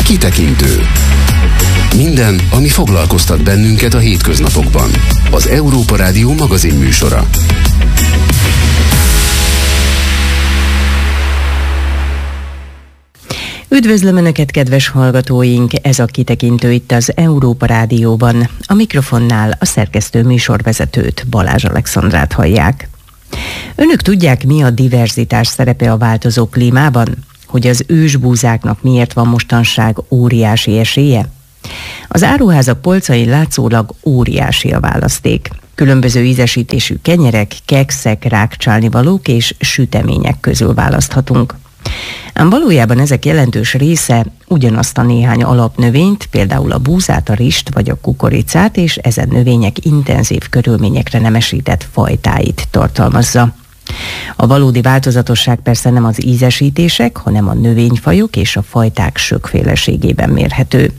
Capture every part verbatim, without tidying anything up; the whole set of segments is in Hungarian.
Kitekintő. Minden, ami foglalkoztat bennünket a hétköznapokban. Az Európa Rádió magazin műsora. Üdvözlöm Önöket, kedves hallgatóink! Ez a Kitekintő itt az Európa Rádióban. A mikrofonnál a szerkesztő műsorvezetőt, Balázs Alexandrát hallják. Önök tudják, mi a diverzitás szerepe a változó klímában? Hogy az ősbúzáknak miért van mostanság óriási esélye? Az áruházak polcain látszólag óriási a választék. Különböző ízesítésű kenyerek, kekszek, rákcsálnivalók és sütemények közül választhatunk. Ám valójában ezek jelentős része ugyanazt a néhány alapnövényt, például a búzát, a rist vagy a kukoricát és ezen növények intenzív körülményekre nemesített fajtáit tartalmazza. A valódi változatosság persze nem az ízesítések, hanem a növényfajok és a fajták sokféleségében mérhető.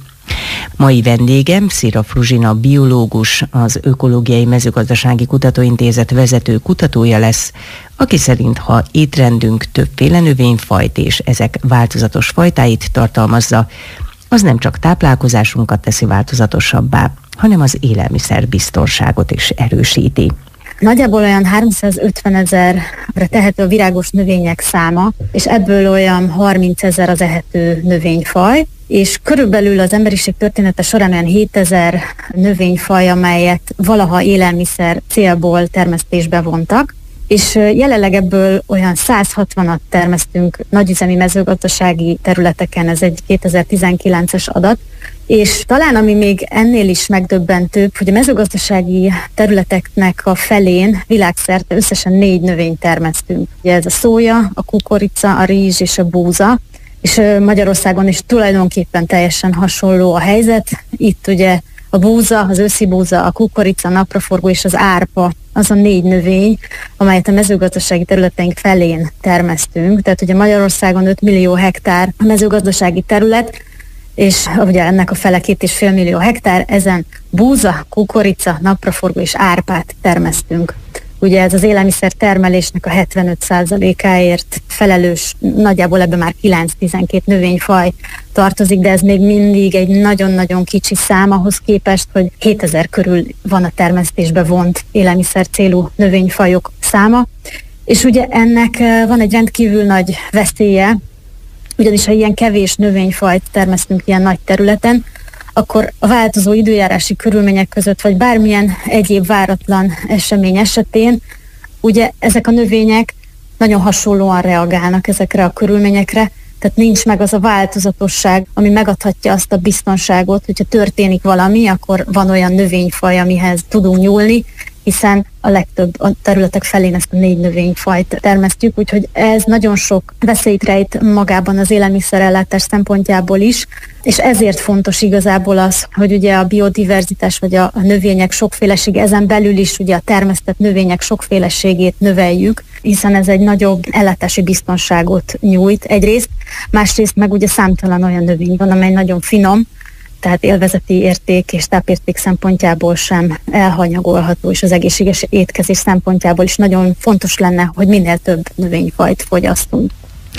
Mai vendégem Szira Fruzsina biológus, az Ökológiai Mezőgazdasági Kutatóintézet vezető kutatója lesz, aki szerint, ha étrendünk többféle növényfajt és ezek változatos fajtáit tartalmazza, az nem csak táplálkozásunkat teszi változatosabbá, hanem az élelmiszerbiztonságot is erősíti. Nagyjából olyan háromszázötven ezerre tehető a virágos növények száma, és ebből olyan harminc ezer az ehető növényfaj, és körülbelül az emberiség története során olyan hétezer növényfaj, amelyet valaha élelmiszer célból termesztésbe vontak, és jelenleg ebből olyan száz hatvanat termesztünk nagyüzemi mezőgazdasági területeken, ez egy kétezer-tizenkilences adat, és talán ami még ennél is megdöbbentőbb, hogy a mezőgazdasági területeknek a felén világszerte összesen négy növényt termesztünk. Ugye ez a szója, a kukorica, a rizs és a búza, és Magyarországon is tulajdonképpen teljesen hasonló a helyzet. Itt ugye a búza, az őszi búza, a kukorica, a napraforgó és az árpa az a négy növény, amelyet a mezőgazdasági területeink felén termesztünk. Tehát ugye Magyarországon öt millió hektár a mezőgazdasági terület, és ugye ennek a fele két és fél millió hektár, ezen búza, kukorica, napraforgó és árpát termesztünk. Ugye ez az élelmiszer termelésnek a hetvenöt százalékáért felelős, nagyjából ebben már kilenc-tizenkét növényfaj tartozik, de ez még mindig egy nagyon-nagyon kicsi szám ahhoz képest, hogy hétezer körül van a termesztésbe vont élelmiszer célú növényfajok száma. És ugye ennek van egy rendkívül nagy veszélye, ugyanis ha ilyen kevés növényfajt termesztünk ilyen nagy területen, akkor a változó időjárási körülmények között, vagy bármilyen egyéb váratlan esemény esetén, ugye ezek a növények nagyon hasonlóan reagálnak ezekre a körülményekre, tehát nincs meg az a változatosság, ami megadhatja azt a biztonságot, hogyha történik valami, akkor van olyan növényfaj, amihez tudunk nyúlni, hiszen a legtöbb a területek felén ezt a négy növényfajt termesztjük, úgyhogy ez nagyon sok veszélyt rejt magában az élelmiszerellátás szempontjából is, és ezért fontos igazából az, hogy ugye a biodiverzitás vagy a, a növények sokfélesége, ezen belül is ugye a termesztett növények sokféleségét növeljük, hiszen ez egy nagyobb ellátási biztonságot nyújt egyrészt, másrészt meg ugye számtalan olyan növény van, amely nagyon finom, tehát élvezeti érték és tápérték szempontjából sem elhanyagolható, és az egészséges étkezés szempontjából is nagyon fontos lenne, hogy minél több növényfajt fogyasztunk.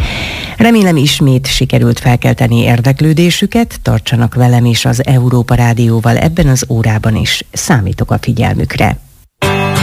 Remélem ismét sikerült felkelteni érdeklődésüket, tartsanak velem és az Európa Rádióval ebben az órában is, számítok a figyelmükre.